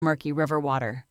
murky river water.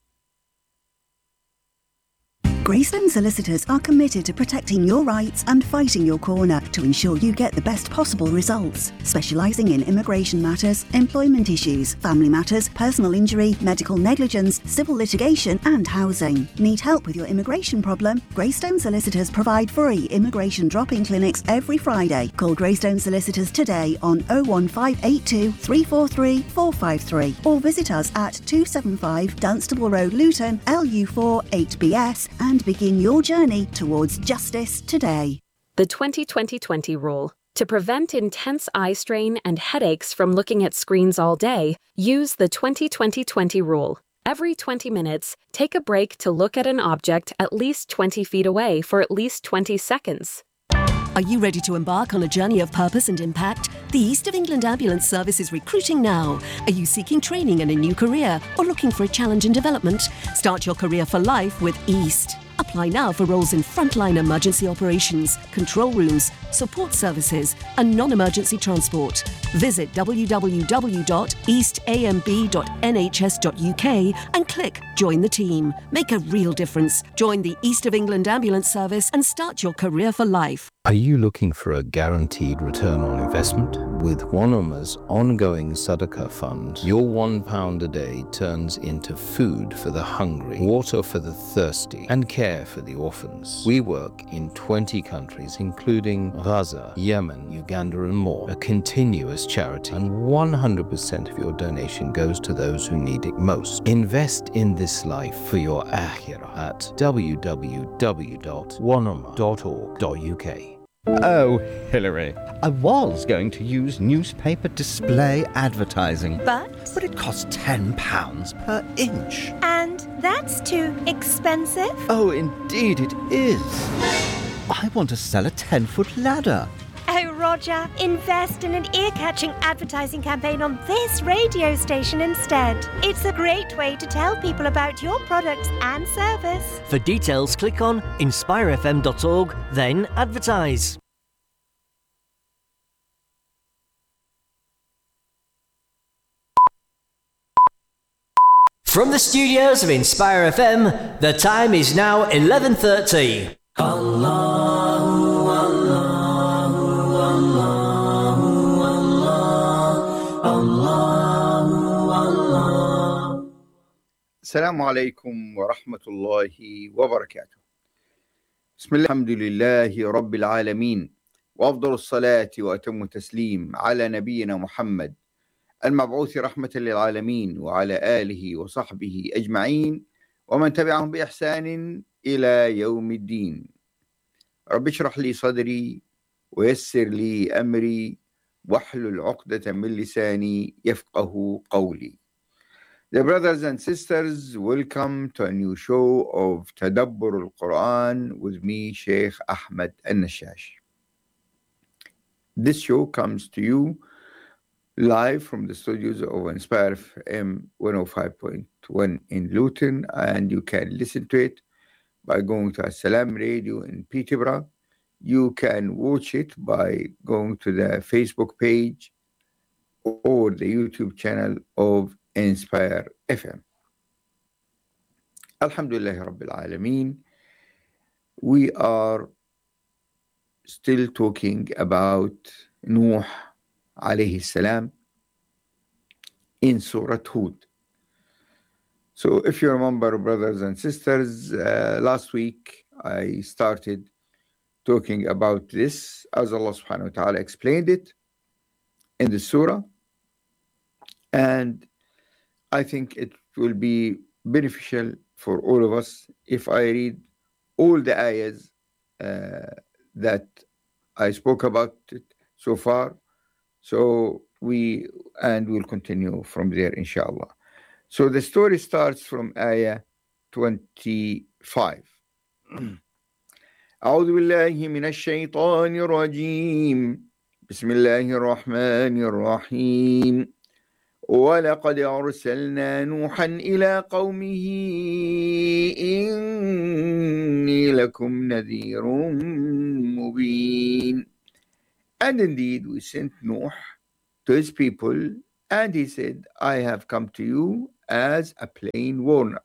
Greystone Solicitors are committed to protecting your rights and fighting your corner to ensure you get the best possible results. Specialising in immigration matters, employment issues, family matters, personal injury, medical negligence, civil litigation and housing. Need help with your immigration problem? Greystone Solicitors provide free immigration drop-in clinics every Friday. Call Greystone Solicitors today on 01582 343 453 or visit us at 275 Dunstable Road, Luton, LU4 8BS and begin your journey towards justice today. The 20-20-20 rule. To prevent intense eye strain and headaches from looking at screens all day, use the 20-20-20 rule. Every 20 minutes, take a break to look at an object at least 20 feet away for at least 20 seconds. Are you ready to embark on a journey of purpose and impact? The East of England Ambulance Service is recruiting now. Are you seeking training in a new career or looking for a challenge in development? Start your career for life with East. Apply now for roles in frontline emergency operations, control rooms, support services and non-emergency transport. Visit www.eastamb.nhs.uk and click Join the Team. Make a real difference. Join the East of England Ambulance Service and start your career for life. Are you looking for a guaranteed return on investment? With Wanama's ongoing Sadaqah fund, your £1 a day turns into food for the hungry, water for the thirsty, and care for the orphans. We work in 20 countries, including Gaza, Yemen, Uganda, and more. A continuous charity, and 100% of your donation goes to those who need it most. Invest in this life for your akhirah at www.wanama.org.uk. Oh, Hilary, I was going to use newspaper display advertising. But it costs £10 per inch. And that's too expensive? Oh, indeed it is. I want to sell a 10-foot ladder. Oh, Roger, invest in an ear-catching advertising campaign on this radio station instead. It's a great way to tell people about your products and service. For details, click on inspirefm.org, then advertise. From the studios of Inspire FM, the time is now 11:30. Allahu, Allahu, Allahu, Allahu, Allah. Assalamu alaikum wa rahmatullahi wa barakatuh. Bismillah, alhamdulillahi rabbil alameen. Wa afdalu salati wa atammu taslim ala nabiyyina Muhammad المبعوث رحمة للعالمين وعلى آله وصحبه أجمعين ومن تبعهم بإحسان إلى يوم الدين. رب اشرح لي صدري ويسر لي أمري واحلل عقدة من لساني يفقه قولي. Dear brothers and sisters, welcome to a new show of Tadabbur al-Quran with me, Sheikh Ahmed Al-Nashash. This show comes to you live from the studios of Inspire FM 105.1 in Luton, and you can listen to it by going to As-Salam Radio in Peterborough. You can watch it by going to the Facebook page or the YouTube channel of Inspire FM. Alhamdulillah Rabbil Alameen. We are still talking about Nuh alayhi salam in Surah Hud. So if you remember, brothers and sisters, last week I started talking about this as Allah subhanahu wa ta'ala explained it in the surah, and I think it will be beneficial for all of us if I read all the ayahs that I spoke about it so far. So we'll continue from there, inshallah. So the story starts from ayah 25. أعوذ بالله من الشيطان الرجيم بسم الله الرحمن الرحيم ولقد أرسلنا نوحا إلى قومه إني لكم نذير مبين. And indeed, we sent Nuh to his people, and he said, I have come to you as a plain warner.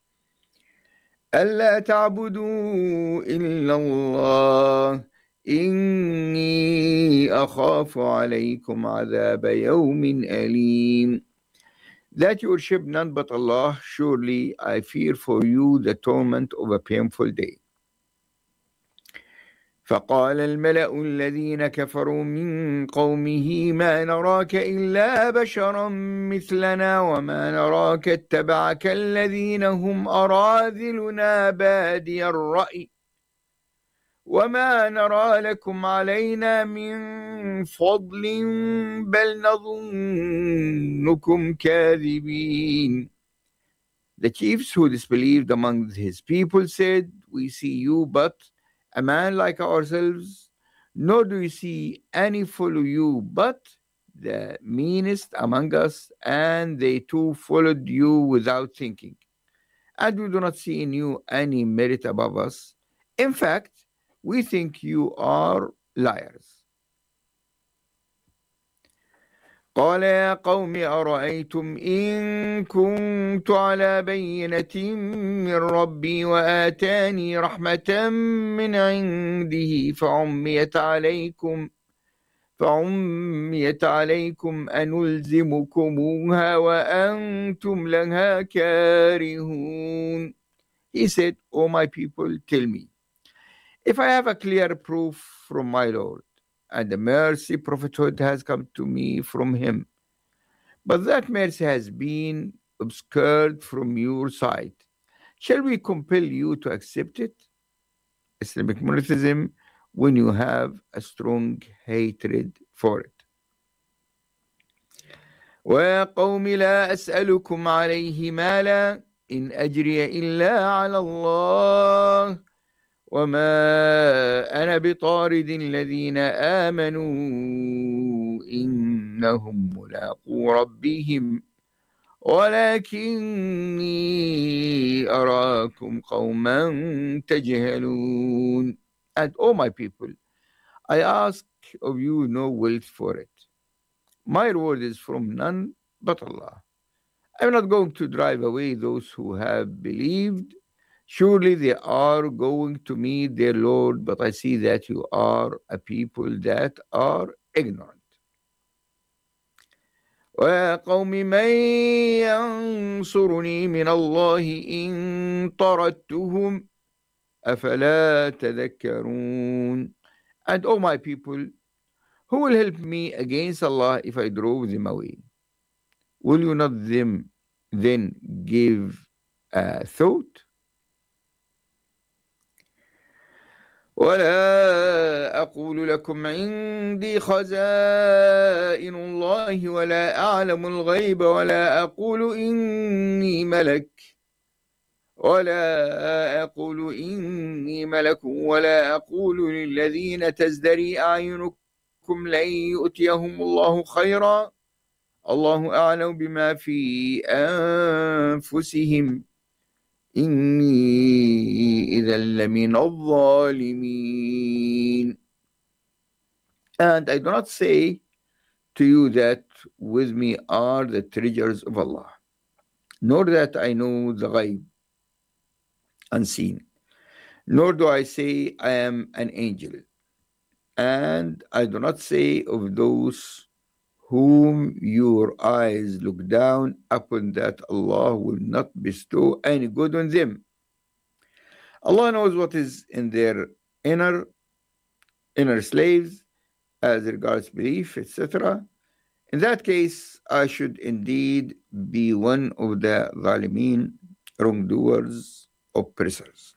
ألا تعبدوا إلا الله إني أخاف عليكم عذاب يوم أليم. That you worship none but Allah, surely I fear for you the torment of a painful day. فقال الملأ الذين كفروا من قومه ما نراك إلا بشرا مثلنا وما نراك اتبعك الذين هم أراذلنا بادي الرأي وما نرى لكم علينا من فضل بل نظنكم كاذبين. The chiefs who disbelieved among his people said, we see you but a man like ourselves, nor do we see any follow you but the meanest among us, and they too followed you without thinking. And we do not see in you any merit above us. In fact, we think you are liars. قال يا قوم أرأيتم إن كنت على بينة من ربي وآتاني رحمة من عنده فعميت عليكم أنلزمكموها وأنتم لها كارهون. He said, O my people, tell me, if I have a clear proof from my Lord, and the mercy prophethood has come to me from him, but that mercy has been obscured from your sight, shall we compel you to accept it? Islamic monotheism, when you have a strong hatred for it. وَيَا قَوْمِ لَا أَسْأَلُكُمْ عَلَيْهِ مَالًا إِنْ أَجْرِيَ إِلَّا عَلَى اللَّهِ وَمَا أَنَا بِطَارِدِ الَّذِينَ آمَنُوا إِنَّهُمْ مُلَاقُو رَبِّهِمْ وَلَكِنِّي أَرَاكُمْ قَوْمًا تَجْهَلُونَ. And O my people, I ask of you no wealth for it. My reward is from none but Allah. I am not going to drive away those who have believed. Surely they are going to meet their Lord, but I see that you are a people that are ignorant. وَيَا قَوْمِ مَنْ يَنْصُرُنِي مِنَ اللَّهِ إِنْ طَرَدتُّهُمْ أَفَلَا تَذَكَّرُونَ. And O my people, who will help me against Allah if I drove them away? Will you not then give a thought? ولا أقول لكم عندي خزائن الله ولا أعلم الغيب ولا أقول إني ملك ولا أقول للذين تزدري أعينكم لن يؤتيهم الله خيرا الله أعلم بما في أنفسهم إني إذا لمن الظالمين. And I do not say to you that with me are the treasures of Allah, nor that I know the ghaib, unseen, nor do I say I am an angel, and I do not say of those whom your eyes look down upon that Allah will not bestow any good on them. Allah knows what is in their inner slaves as regards belief, etc. In that case, I should indeed be one of the zalimeen, wrongdoers, oppressors.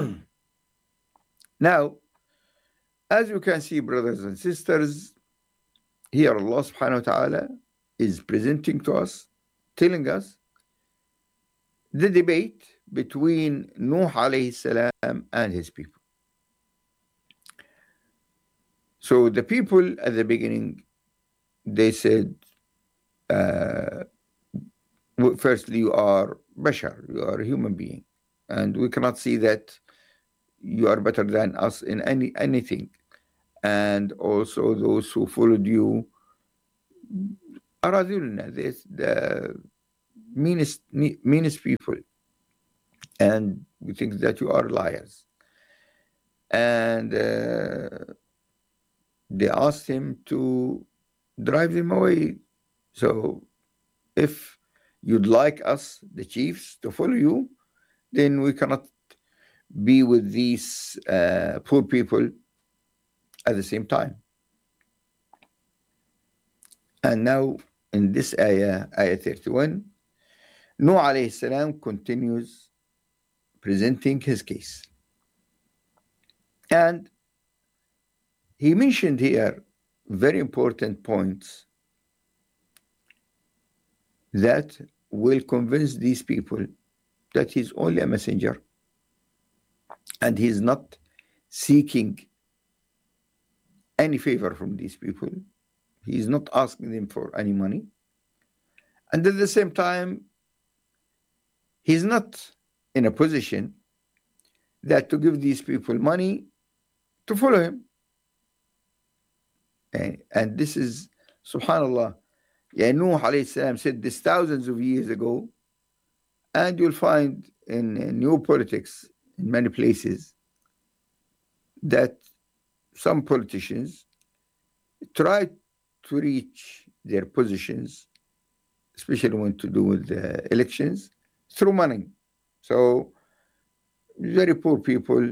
Now, as you can see, brothers and sisters, here Allah subhanahu wa ta'ala is presenting to us, telling us the debate between Nuh alayhi salam and his people. So the people at the beginning, they said, firstly, you are bashar, you are a human being, and we cannot see that you are better than us in anything. And also those who followed you, meanest people, and we think that you are liars. And they asked him to drive them away. So if you'd like us, the chiefs, to follow you, then we cannot be with these poor people at the same time. And now in this ayah 31, Nuh alayhi salam continues presenting his case. And he mentioned here very important points that will convince these people that he's only a messenger and he's not seeking any favor from these people. He's not asking them for any money. And at the same time, he's not in a position that to give these people money to follow him. And this is, subhanAllah, Nuh alayhi salam said this thousands of years ago, and you'll find in new politics in many places that some politicians try to reach their positions, especially when to do with the elections, through money. So very poor people,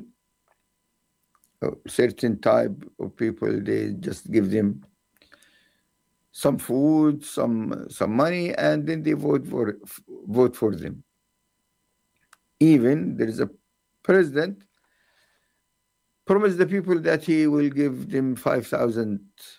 certain type of people, they just give them some food, some money, and then they vote for them. Even there is a president promised the people that he will give them $5,000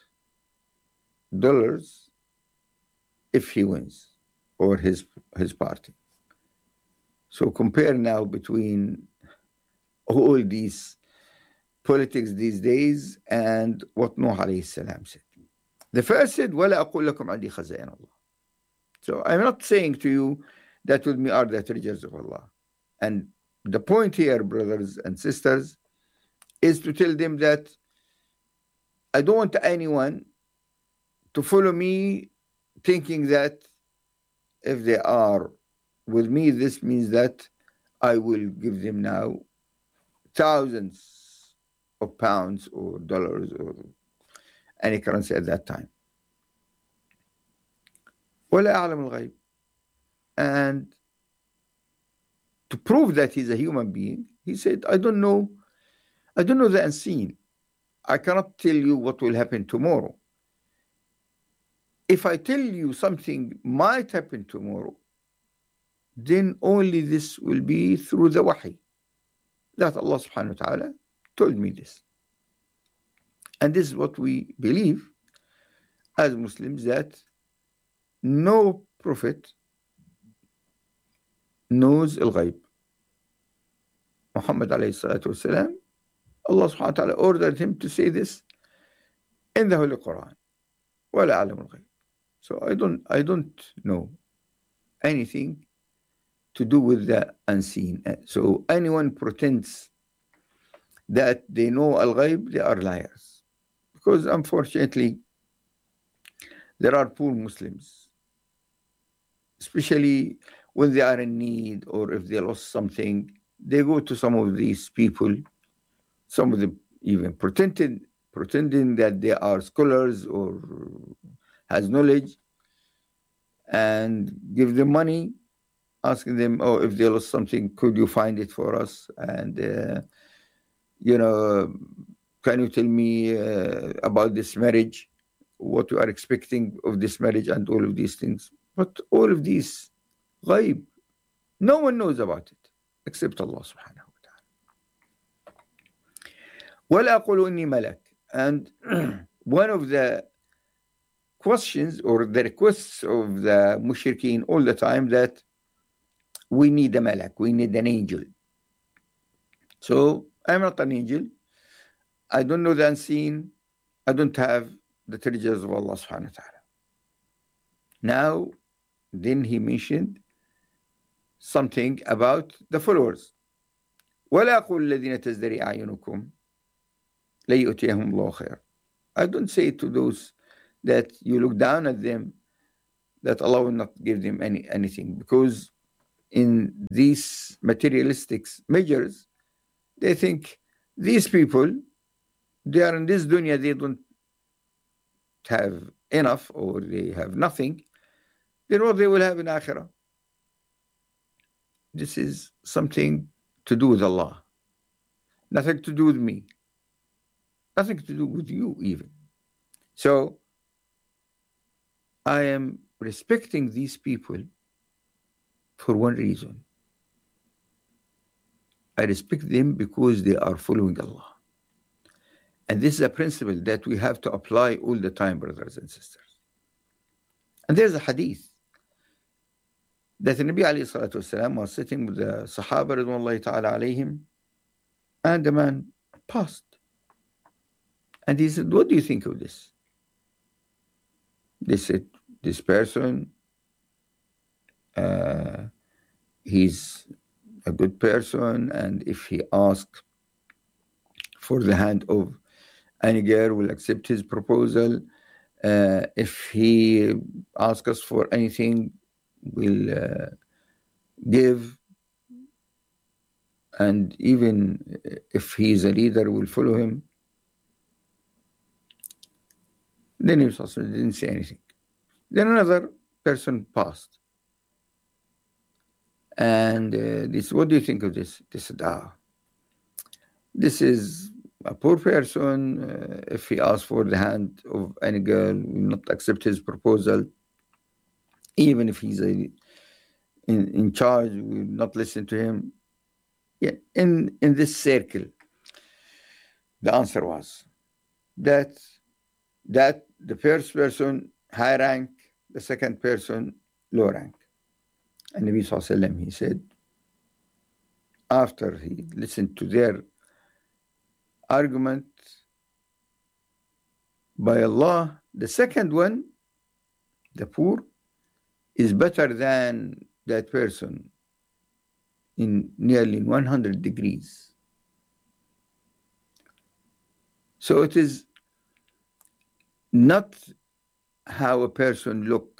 if he wins, or his party. So compare now between all these politics these days and what Nuh alayhi salam said. The first said, وَلَا أَقُولْ لَكُمْ عَنْدِي خَزَائِنَ اللَّهِ. So I'm not saying to you that with me are the treasures of Allah. And the point here, brothers and sisters, is to tell them that I don't want anyone to follow me thinking that if they are with me, this means that I will give them now thousands of pounds or dollars or any currency at that time. وَلَا أَعْلَمُ الْغَيْبِ. And to prove that he's a human being, he said, I don't know the unseen. I cannot tell you what will happen tomorrow. If I tell you something might happen tomorrow, then only this will be through the wahi, that Allah subhanahu wa ta'ala told me this. And this is what we believe as Muslims, that no prophet knows al-ghaib. Muhammad alayhi salatu wasalam, Allah subhanahu wa ta'ala ordered him to say this in the Holy Quran. وَلَا أَعْلَمُ الْغَيْبِ. So I don't know anything to do with the unseen. So anyone pretends that they know al-ghaib, they are liars. Because unfortunately, there are poor Muslims, especially when they are in need or if they lost something, they go to some of these people, some of them even pretending that they are scholars or has knowledge, and give them money, asking them, oh, if they lost something, could you find it for us? And, can you tell me about this marriage, what you are expecting of this marriage, and all of these things. But all of these ghaib, no one knows about it except Allah subhanahu wa ta'ala. وَلَا أَقُولُ إِنِّي مَلَكٌ. And one of the questions or the requests of the mushrikeen all the time, that we need a malak, we need an angel. So I'm not an angel. I don't know the unseen. I don't have the treasures of Allah subhanahu wa ta'ala. Now, then he mentioned something about the followers. وَلَا أَقُولُ الَّذِينَ تَزْدَرِي أَعْيُنُكُمْ لَن يُؤْتِيَهُمُ اللَّهُ خَيْرًا. I don't say to those that you look down at them that Allah will not give them anything, because in these materialistic measures, they think these people, they are in this dunya, they don't have enough, or they have nothing, then what they will have in akhirah? This is something to do with Allah, nothing to do with me, nothing to do with you even. So I am respecting these people for one reason. I respect them because they are following Allah. And this is a principle that we have to apply all the time, brothers and sisters. And there's a hadith that the Nabi alayhi salatu wasalam was sitting with the Sahaba radwanullahi ta'ala alayhim, and the man passed. And he said, what do you think of this? They said, this person, he's a good person, and if he asks for the hand of any girl, we'll accept his proposal. If he asks us for anything, we'll give. And even if he's a leader, we'll follow him. Then he didn't say anything. Then another person passed. And this, what do you think of this? They said, this is a poor person. If he asks for the hand of any girl, we will not accept his proposal. Even if he's in charge, we will not listen to him. Yeah, in this circle, the answer was that the first person, high rank, the second person, low rank. And Nabi Sallallahu Alaihi Wasallam, he said, after he listened to their argument, by Allah, the second one, the poor, is better than that person in nearly 100 degrees. So it is not how a person look.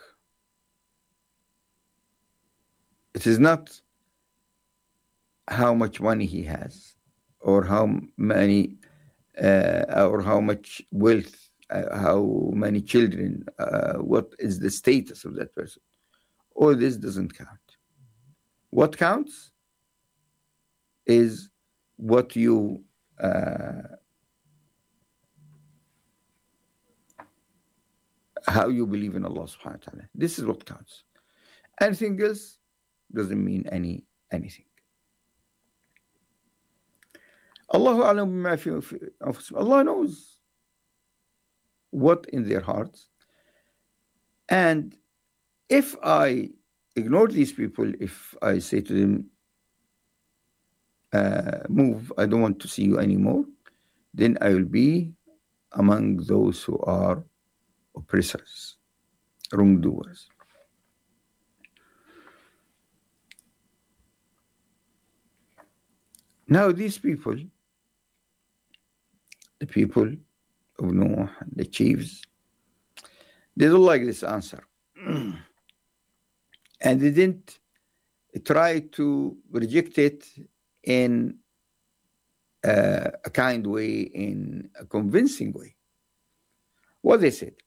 It is not how much money he has, or how many, or how much wealth, how many children, what is the status of that person. All this doesn't count. What counts is what you how you believe in Allah subhanahu wa ta'ala. This is what counts. Anything else doesn't mean anything. Allahu a'lam bima fi anfusihim. Allah knows what in their hearts. And if I ignore these people, if I say to them, move, I don't want to see you anymore, then I will be among those who are oppressors, wrongdoers. Now these people, the people of Noah, the chiefs, they don't like this answer. And they didn't try to reject it in a kind way, in a convincing way. What they said,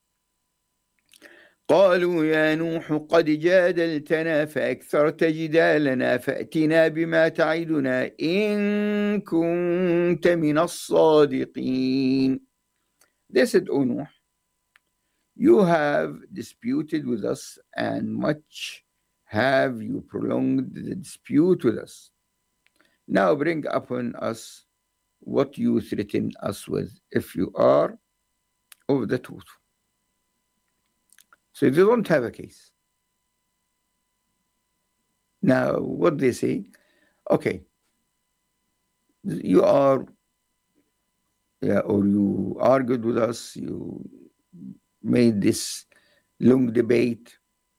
قالوا يا نوح قد جادلتنا فأكثرت جدالنا فأتنا بما تعدنا إن كنت من الصادقين. They said, O Nuh, you have disputed with us, and much have you prolonged the dispute with us. Now bring upon us what you threaten us with, if you are of the truth. So they don't have a case. Now, what they say, okay, you are, or you argued with us, you made this long debate.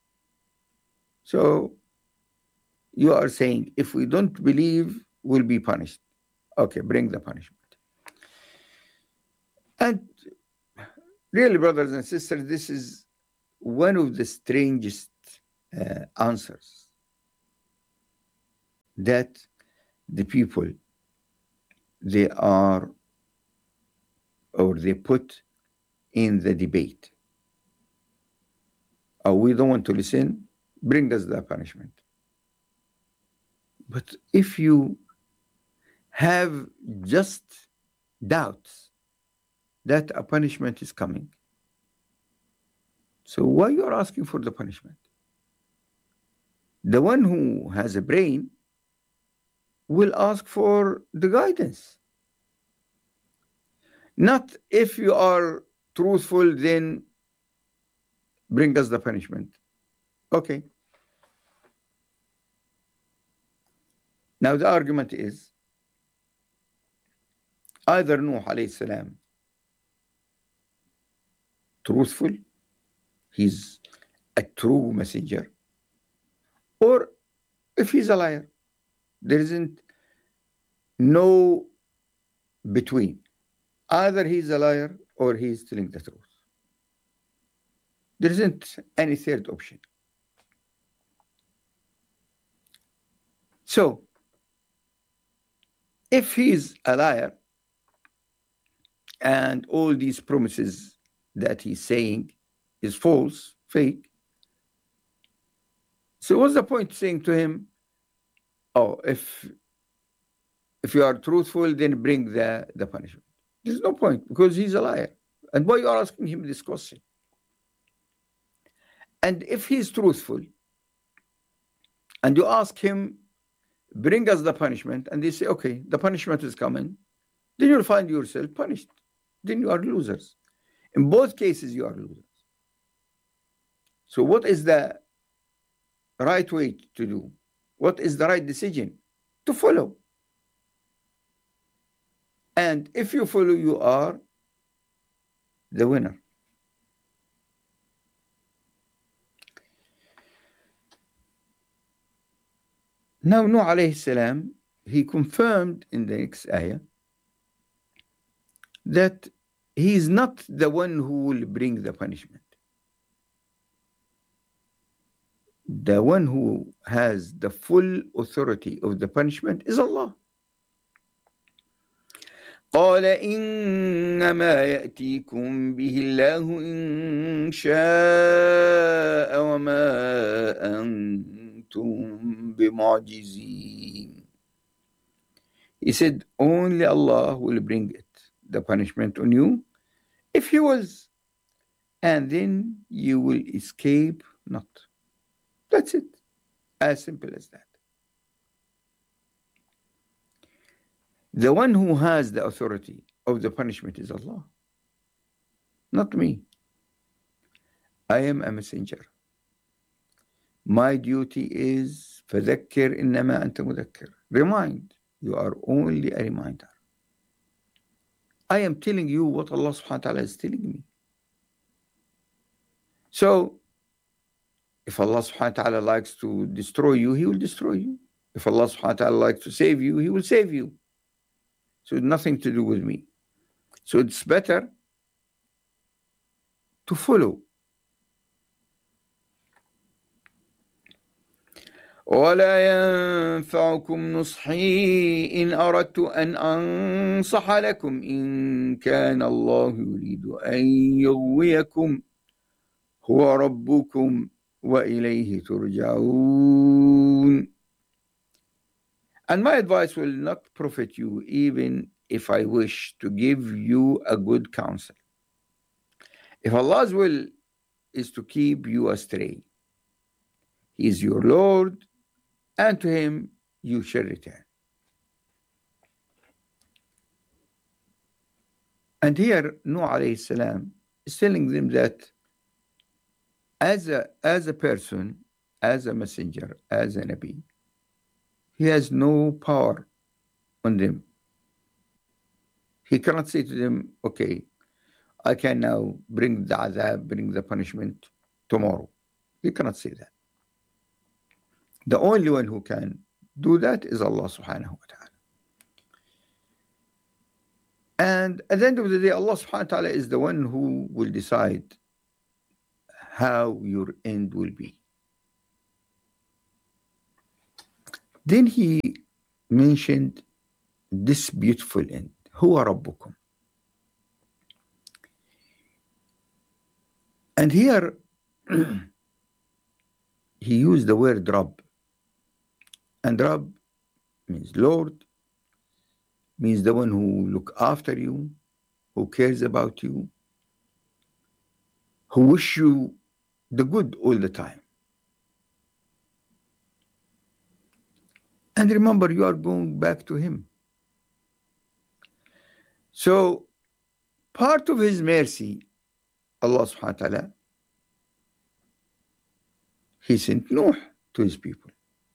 So you are saying, if we don't believe, we'll be punished. Okay, bring the punishment. And really, brothers and sisters, this is one of the strangest answers that the people they put in the debate. Oh, we don't want to listen, bring us the punishment. But if you have just doubts that a punishment is coming, so why you are asking for the punishment? The one who has a brain will ask for the guidance. Not if you are truthful, then bring us the punishment. Okay. Now the argument is either Nuh alayhi salam truthful, he's a true messenger, or if he's a liar, there isn't no between. Either he's a liar or he's telling the truth. There isn't any third option. So, if he's a liar and all these promises that he's saying is false, fake, so what's the point saying to him, oh, if you are truthful, then bring the punishment? There's no point, because he's a liar. And why you are asking him this question? And if he's truthful, and you ask him, bring us the punishment, and they say, okay, the punishment is coming, then you'll find yourself punished. Then you are losers. In both cases, you are losers. So what is the right way to do? What is the right decision? To follow. And if you follow, you are the winner. Now, Nuh alayhi salam, he confirmed in the next ayah that he is not the one who will bring the punishment. The one who has the full authority of the punishment is Allah. قال إنما يأتيكم به الله إن شاء وما أنتم بمعجزين. He said, only Allah will bring it, the punishment on you, if He wills, and then you will escape not. That's it. As simple as that. The one who has the authority of the punishment is Allah, not me. I am a messenger. My duty is فذكر إنما أنت مذكر. Remind. You are only a reminder. I am telling you what Allah subhanahu wa ta'ala is telling me. So, if Allah subhanahu wa ta'ala likes to destroy you, He will destroy you. If Allah subhanahu wa ta'ala likes to save you, He will save you. So nothing to do with me. So it's better to follow. ولا ينفعكم نصحي إن أردت أن أنصح لكم إن كان الله يريد أن يغويكم هو ربكم وإليه ترجعون. And my advice will not profit you even if I wish to give you a good counsel. If Allah's will is to keep you astray, He is your Lord, and to Him you shall return. And here Nuh alayhi salam is telling them that as a person, as a messenger, as a Nabi, he has no power on them. He cannot say to them, okay, I can now bring the adhab, bring the punishment tomorrow. He cannot say that. The only one who can do that is Allah subhanahu wa ta'ala. And at the end of the day, Allah subhanahu wa ta'ala is the one who will decide how your end will be. Then he mentioned this beautiful end. Huwa Rabbukum. And here he used the word Rabb. And Rabb means Lord, means the one who look after you, who cares about you, who wish you the good all the time. And remember, you are going back to him. So part of his mercy, Allah subhanahu wa ta'ala, he sent Nuh to his people.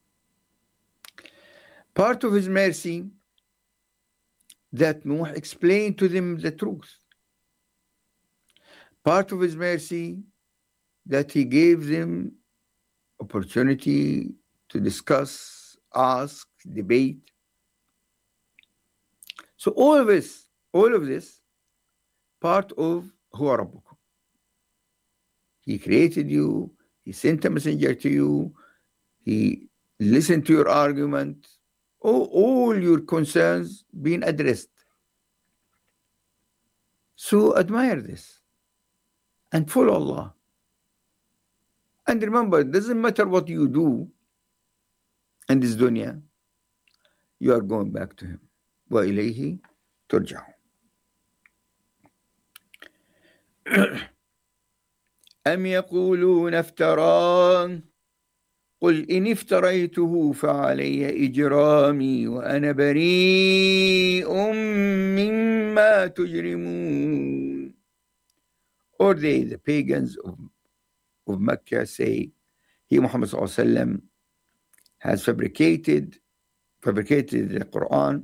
Part of his mercy, that Nuh explained to them the truth. Part of his mercy, that he gave them opportunity to discuss, ask, debate. So all of this, part of Huwa Rabbukum. He created you, he sent a messenger to you, he listened to your argument, all your concerns being addressed. So admire this and follow Allah. And remember, it doesn't matter what you do in this dunya, you are going back to him. وَإِلَيْهِ تُرْجَعُونَ. أَمْ يَقُولُونَ افْتَرَاهُ قُلْ إِنِ افْتَرَيْتُهُ فَعَلَيَّ إِجْرَامِي وَأَنَا بَرِيءٌ مِّمَّا تُجْرِمُونَ. Or they, the pagans of Mecca, say, he, Muhammad sallallahu alaihi wasallam, has fabricated the Quran.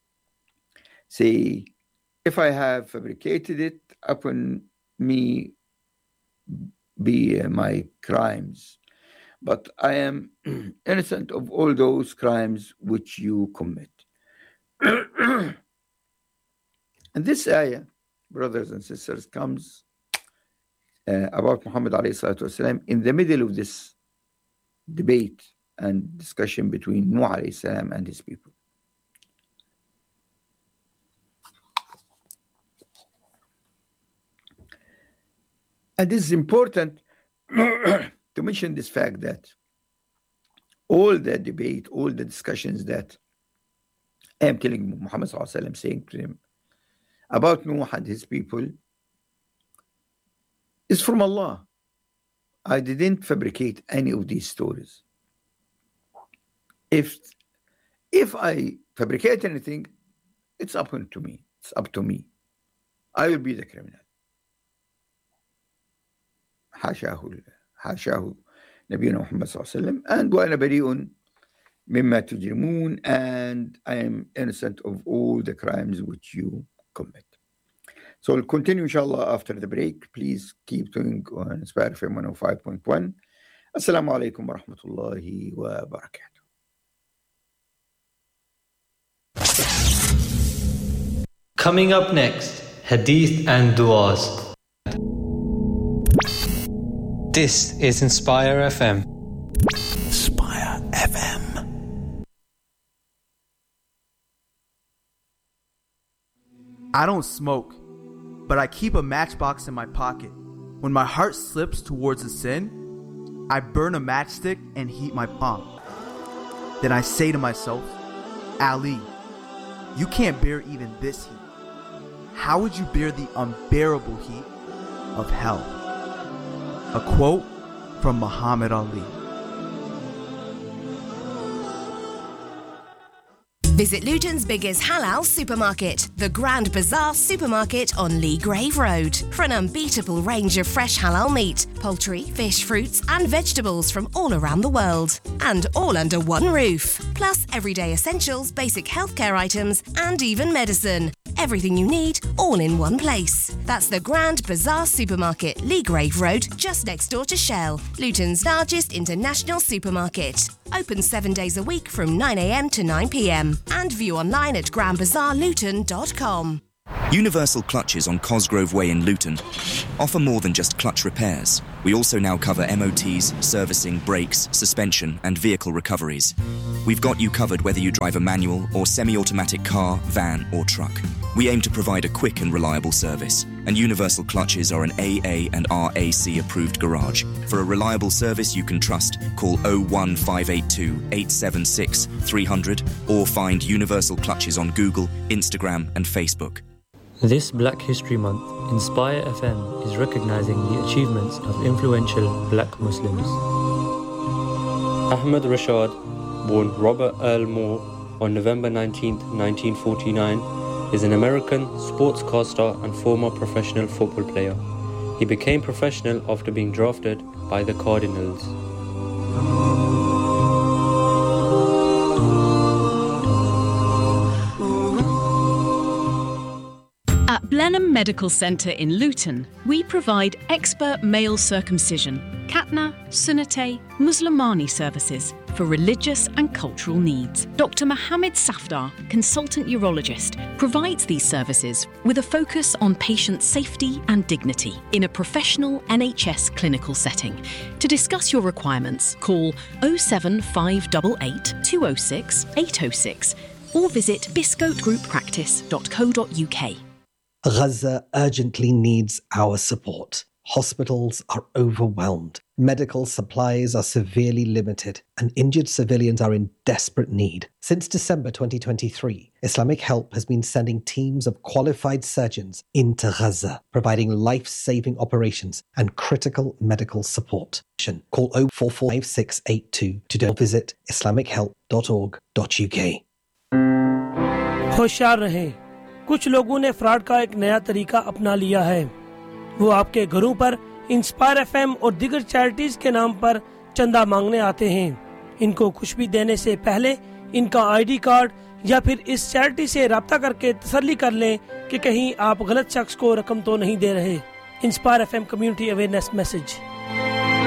Say, if I have fabricated it, upon me be my crimes. But I am innocent of all those crimes which you commit. And this ayah, brothers and sisters, comes about Muhammad ﷺ in the middle of this debate and discussion between Nuh ﷺ and his people. And this is important to mention this fact that all the debate, all the discussions that I am telling Muhammad ﷺ, saying to him about Nuh and his people, is from Allah. I didn't fabricate any of these stories. If I fabricate anything, it's up to me. It's up to me. I will be the criminal. حاشاه نبينا محمد صلى الله عليه وسلم. And وأنا بريء مما تجرمون, and I am innocent of all the crimes which you commit. So we'll continue inshallah after the break. Please keep tuning on Inspire FM 105.1. Assalamu alaikum wa rahmatullahi wa barakatuh. Coming up next, Hadith and Du'as. This is Inspire FM. Inspire FM. I don't smoke, but I keep a matchbox in my pocket. When my heart slips towards a sin, I burn a matchstick and heat my palm. Then I say to myself, Ali, you can't bear even this heat. How would you bear the unbearable heat of hell? A quote from Muhammad Ali. Visit Luton's biggest halal supermarket, the Grand Bazaar Supermarket on Lee Grave Road, for an unbeatable range of fresh halal meat, poultry, fish, fruits and vegetables from all around the world. And all under one roof. Plus everyday essentials, basic healthcare items and even medicine. Everything you need, all in one place. That's the Grand Bazaar Supermarket, Lee Grave Road, just next door to Shell, Luton's largest international supermarket. Open 7 days a week from 9 a.m. to 9 p.m. and view online at grandbazaarluton.com. Universal Clutches on Cosgrove Way in Luton offer more than just clutch repairs. We also now cover MOTs, servicing, brakes, suspension and vehicle recoveries. We've got you covered whether you drive a manual or semi-automatic car, van or truck. We aim to provide a quick and reliable service, and Universal Clutches are an AA and RAC approved garage. For a reliable service you can trust, call 01582 876 300 or find Universal Clutches on Google, Instagram and Facebook. This Black History Month, Inspire FM is recognizing the achievements of influential black Muslims. Ahmed Rashad, born Robert Earl Moore on November 19, 1949, is an American sportscaster and former professional football player. He became professional after being drafted by the Cardinals. At Blenheim Medical Centre in Luton, we provide expert male circumcision, Khatna, Sunnate, Muslimani services for religious and cultural needs. Dr. Mohammed Safdar, consultant urologist, provides these services with a focus on patient safety and dignity in a professional NHS clinical setting. To discuss your requirements, call 07588 206 806 or visit biscotegrouppractice.co.uk. Gaza urgently needs our support. Hospitals are overwhelmed. Medical supplies are severely limited, and injured civilians are in desperate need. Since December 2023, Islamic Help has been sending teams of qualified surgeons into Gaza, providing life-saving operations and critical medical support. Call 0445682 to visit islamichelp.org.uk. होशियार रहें। कुछ लोगों ने fraud का एक नया तरीका अपना लिया है। वो आपके घरों पर इंस्पायर एफएम और दीगर चैरिटीज के नाम पर चंदा मांगने आते हैं। इनको कुछ भी देने से पहले इनका आईडी कार्ड या फिर इस चैरिटी से राब्ता करके तसल्ली कर लें कि कहीं आप गलत शख्स को रकम तो नहीं दे रहे। Inspire FM community awareness message.